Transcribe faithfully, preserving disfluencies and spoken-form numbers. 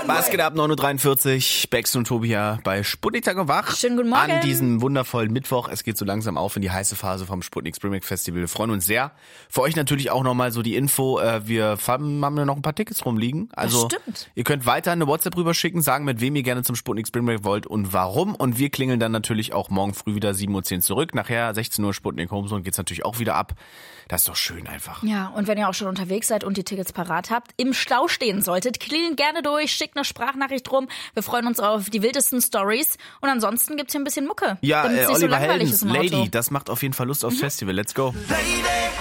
Was geht ab? neun Uhr dreiundvierzig, Bex und Tobi hier bei Sputnik Tag und Wach. Schönen guten Morgen. An diesem wundervollen Mittwoch. Es geht so langsam auf in die heiße Phase vom Sputnik Spring Break Festival. Wir freuen uns sehr. Für euch natürlich auch nochmal so die Info. Wir haben noch ein paar Tickets rumliegen. Also Das stimmt. Ihr könnt weiter eine WhatsApp rüberschicken, sagen, mit wem ihr gerne zum Sputnik Spring Break wollt und warum. Und wir klingeln dann natürlich auch morgen früh wieder sieben Uhr zehn zurück. Nachher sechzehn Uhr Sputnik Homezone geht's natürlich auch wieder ab. Das ist doch schön einfach. Ja, und wenn ihr auch schon unterwegs seid und die Tickets parat habt, im Stau stehen solltet, klingelt gerne durch, schickt eine Sprachnachricht rum. Wir freuen uns auf die wildesten Stories. Und ansonsten gibt's hier ein bisschen Mucke. Ja, damit's äh, nicht so Oliver langweilig Heldens, ist im Auto. Lady, das macht auf jeden Fall Lust aufs Festival. Let's go. Lady.